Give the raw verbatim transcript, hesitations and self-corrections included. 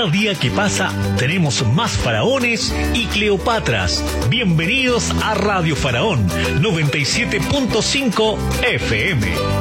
cada día que pasa tenemos más faraones y Cleopatras. Bienvenidos a Radio Faraón noventa y siete punto cinco F M.